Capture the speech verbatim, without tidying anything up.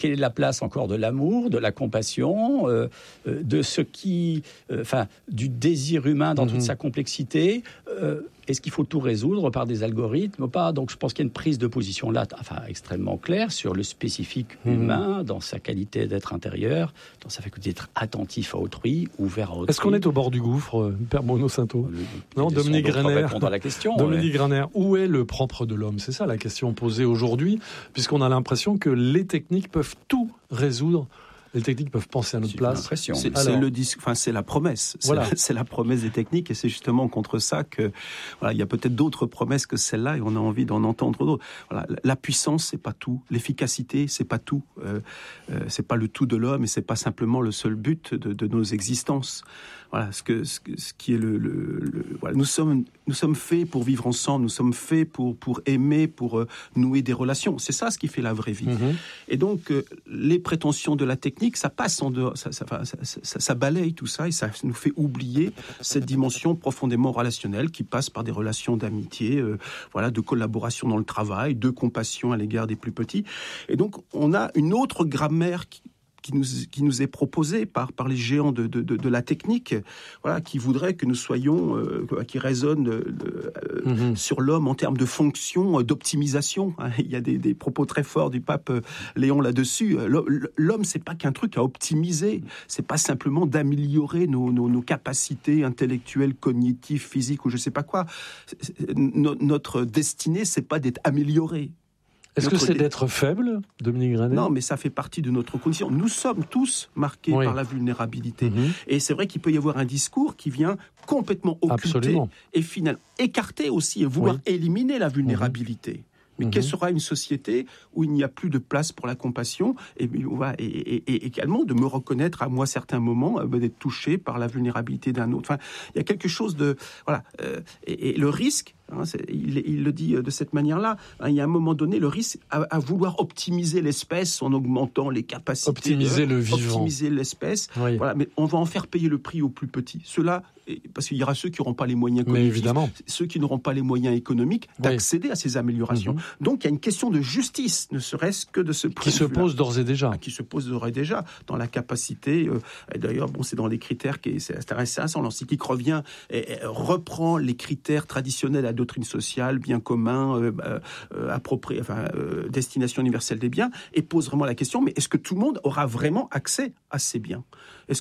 quelle est la place encore de l'amour, de la compassion, euh, euh, de ce qui, euh, enfin, du désir humain dans mmh. toute sa complexité. euh, Est-ce qu'il faut tout résoudre par des algorithmes ou pas? Donc, je pense qu'il y a une prise de position là, enfin, extrêmement claire sur le spécifique mmh. humain, dans sa qualité d'être intérieur, dans sa faculté d'être attentif à autrui, ouvert à autrui. Est-ce qu'on est au bord du gouffre, Père Bruno Sainteau? le, Non, Dominique Graner. Répondre à la question. Dominique ouais. Graner, où est le propre de l'homme? C'est ça la question posée aujourd'hui, puisqu'on a l'impression que les techniques peuvent tout résoudre. Les techniques peuvent penser à notre c'est place. C'est, c'est le disque, enfin c'est la promesse. C'est, voilà. la, c'est la promesse des techniques, et c'est justement contre ça que voilà, il y a peut-être d'autres promesses que celle-là, et on a envie d'en entendre d'autres. Voilà, la puissance, c'est pas tout. L'efficacité, c'est pas tout. Euh, euh, c'est pas le tout de l'homme, et c'est pas simplement le seul but de, de nos existences. Voilà, ce que ce, ce qui est le, le, le voilà, nous sommes nous sommes faits pour vivre ensemble. Nous sommes faits pour pour aimer, pour euh, nouer des relations. C'est ça ce qui fait la vraie vie. Mm-hmm. Et donc euh, les prétentions de la technique, ça passe en dehors, ça, ça, ça, ça, ça balaye tout ça, et ça nous fait oublier cette dimension profondément relationnelle qui passe par des relations d'amitié, euh, voilà, de collaboration dans le travail, de compassion à l'égard des plus petits. Et donc on a une autre grammaire qui qui nous qui nous est proposé par par les géants de de de, de la technique, voilà, qui voudraient que nous soyons euh, qui résonnent euh, mm-hmm. sur l'homme en termes de fonction, euh, d'optimisation. Hein. Il y a des des propos très forts du pape euh, Léon là-dessus. L'homme, c'est pas qu'un truc à optimiser, c'est pas simplement d'améliorer nos nos, nos capacités intellectuelles, cognitives, physiques ou je sais pas quoi. No, notre destinée, c'est pas d'être amélioré. Est-ce notre que c'est dé... d'être faible, Dominique Graner? Non, mais ça fait partie de notre condition. Nous sommes tous marqués oui. par la vulnérabilité. Mm-hmm. Et c'est vrai qu'il peut y avoir un discours qui vient complètement occulter Absolument. et finalement écarter aussi et vouloir oui. éliminer la vulnérabilité. Mm-hmm. Mais mmh. quelle sera une société où il n'y a plus de place pour la compassion et, et, et, et également de me reconnaître à moi certains moments euh, d'être touché par la vulnérabilité d'un autre. Enfin, il y a quelque chose de voilà. Euh, et, et le risque, hein, c'est, il, il le dit de cette manière-là. Hein, il y a un moment donné le risque à, à vouloir optimiser l'espèce en augmentant les capacités, optimiser de, le vivant, optimiser l'espèce. Oui. Voilà, mais on va en faire payer le prix aux plus petits. Ceux-là, parce qu'il y aura ceux qui n'auront pas les moyens cognitifs, mais évidemment. ceux qui n'auront pas les moyens économiques d'accéder oui. à ces améliorations. Mmh. Donc il y a une question de justice, ne serait-ce que de ce point qui se pose d'ores et déjà, qui se pose d'ores et déjà dans la capacité. Euh, et d'ailleurs, bon, c'est dans les critères qui c'est intéressant. L'encyclique revient et, et reprend les critères traditionnels à la doctrine sociale, bien commun, euh, euh, approprié, enfin euh, destination universelle des biens, et pose vraiment la question. Mais est-ce que tout le monde aura vraiment accès à ces biens? Est-ce